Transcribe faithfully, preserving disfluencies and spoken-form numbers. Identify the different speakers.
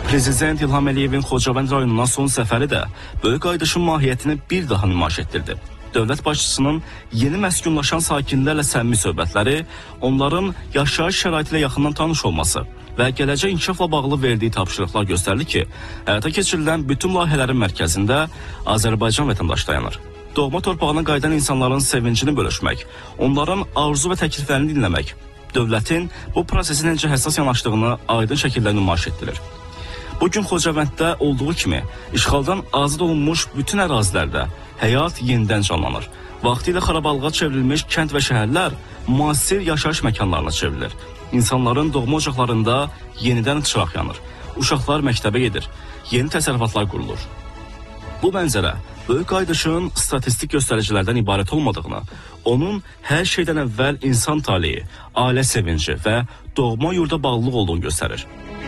Speaker 1: Prezident İlham Əliyevin Xocavənd rayonuna son səfəri də böyük qayıdışın mahiyyətini bir daha nümayiş etdirdi. Dövlət başçısının yeni məskunlaşan sakinlərlə səmimi söhbətləri, onların yaşayış şəraiti ilə yaxından tanış olması və gələcək inkişafla bağlı verdiyi tapşırıqlar göstərdi ki, həyata keçirilən bütün layihələrin mərkəzində Azərbaycan vətəndaşı dayanır. Doğma torpağına qayıdan insanların sevincini bölüşmək, onların arzu və təkliflərini dinləmək, dövlətin bu prosesin necə həssas yanaşdığını aydın şəkildə nümayiş etdirir. Bugün Xocavənddə olduğu kimi işğaldan azad olunmuş bütün ərazilərdə həyat yenidən canlanır. Vaxtilə xarabalığa çevrilmiş kənd və şəhərlər müasir yaşayış məkanlarına çevrilir. İnsanların doğma ocaqlarında yenidən çıraq yanır. Uşaqlar məktəbə gedir. Yeni təsərrüfatlar qurulur. Bu mənzərə böyük qayıdışın statistik göstəricilərdən ibarət olmadığını, onun hər şeydən əvvəl insan taleyi, ailə sevinci və doğma yurda bağlılıq olduğunu göstərir.